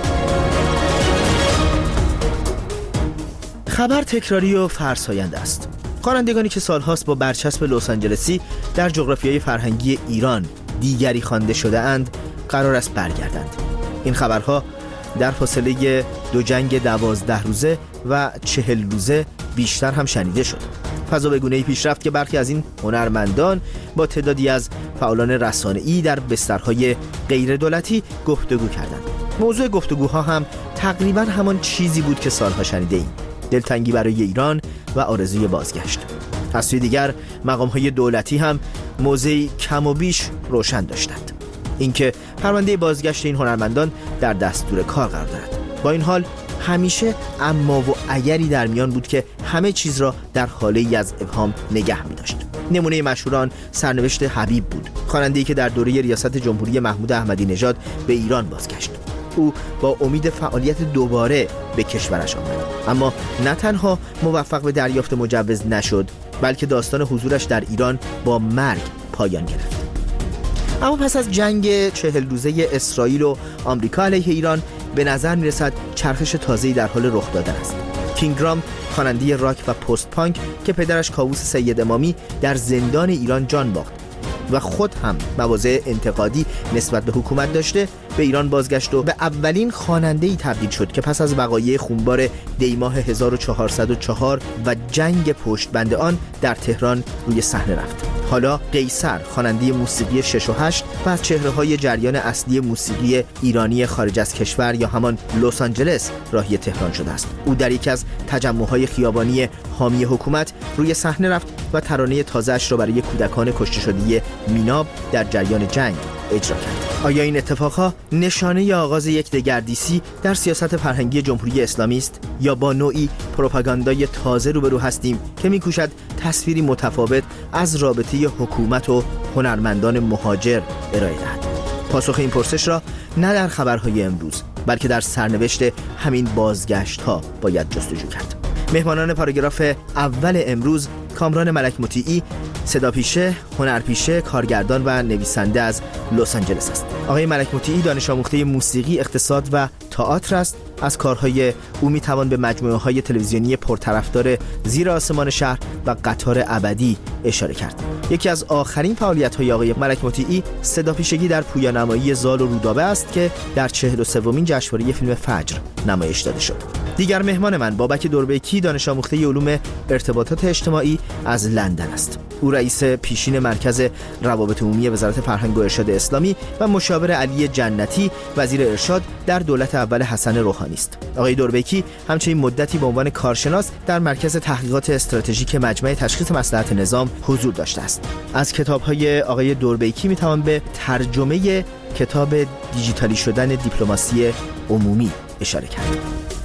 S12: خبر تکراری و فرساینده است. خوانندگانی که سالهاست با برچسب لس آنجلسی در جغرافیای فرهنگی ایران دیگری خوانده شده اند قرار است برگردند. این خبرها در فاصله دو جنگ دوازده روزه و چهل روزه بیشتر هم شنیده شد. فضا به گونه‌ای پیش رفت که برخی از این هنرمندان با تعدادی از فعالان رسانه‌ای در بسترهای غیر دولتی گفتگو کردند. موضوع گفتگوها هم تقریباً همان چیزی بود که سالها شنیده ایم: دلتنگی برای ایران و آرزوی بازگشت. از سوی دیگر مقام‌های دولتی هم موضعی کم و بیش روشن داشتند، اینکه پرونده بازگشت این هنرمندان در دستور کار قرار دارد. با این حال همیشه اما و اگری در میان بود که همه چیز را در حاله‌ای از ابهام نگه می‌داشت. نمونه مشهوران سرنوشت حبیب بود، خواننده‌ای که در دوره ریاست جمهوری محمود احمدی نژاد به ایران بازگشت. او با امید فعالیت دوباره به کشورش آمد، اما نه تنها موفق به دریافت مجوز نشد، بلکه داستان حضورش در ایران با مرگ پایان گرفت. اما پس از جنگ چهل روزه اسرائیل و آمریکا علیه ایران به نظر میرسد چرخش تازه‌ای در حال رخ دادن است. کینگرام، خواننده راک و پست پانک که پدرش کاووس سید امامی در زندان ایران جان باخت و خود هم مواضع انتقادی نسبت به حکومت داشته، به ایران بازگشت و به اولین خواننده‌ای تبدیل شد که پس از وقایع خونبار دیماه هزار و چهارصد و چهار و جنگ پشت بند آن در تهران روی صحنه رفت. حالا قیصر، خواننده موسیقی شش و هشت و از چهره‌های جریان اصلی موسیقی ایرانی خارج از کشور یا همان لس آنجلس راهی تهران شده است. او در یکی از تجمع‌های خیابانی حامی حکومت روی صحنه رفت و ترانه تازه‌اش را برای کودکان کشته شده میناب در جریان جنگ اجرا کرد. آیا این اتفاقها نشانه آغاز یک دگردیسی در سیاست فرهنگی جمهوری اسلامی است یا با نوعی پروپاگاندای تازه روبرو هستیم که می‌کوشد تصویری متفاوت از رابطه حکومت و هنرمندان مهاجر ارائه دهد؟ پاسخ این پرسش را نه در خبرهای امروز بلکه در سرنوشت همین بازگشت‌ها باید جستجو کرد. مهمانان پاراگراف اول امروز کامران ملک مطیعی، صداپیشه، هنرپیشه، کارگردان و نویسنده از لس آنجلس است. آقای ملک مطیعی دانش آموخته موسیقی، اقتصاد و تئاتر است. از کارهای او میتوان به مجموعه‌های تلویزیونی پرطرفدار زیر آسمان شهر و قطار ابدی اشاره کرد. یکی از آخرین فعالیت‌های آقای ملک مطیعی صداپیشگی در پویانمایی زال و رودابه است که در چهل و سومین جشنواره فیلم فجر نمایش داده شد. دیگر مهمان من بابک دوربیکی دانش آموخته علوم ارتباطات اجتماعی از لندن است. او رئیس پیشین مرکز روابط عمومی وزارت فرهنگ و ارشاد اسلامی و مشاور علی جنتی وزیر ارشاد در دولت اول حسن روحانی است. آقای دوربیکی همچنین مدتی به عنوان کارشناس در مرکز تحقیقات استراتژیک مجمع تشخیص مصلحت نظام حضور داشته است. از کتاب‌های آقای دوربیکی می‌توان به ترجمه کتاب دیجیتالی شدن دیپلماسی عمومی اشاره کرد.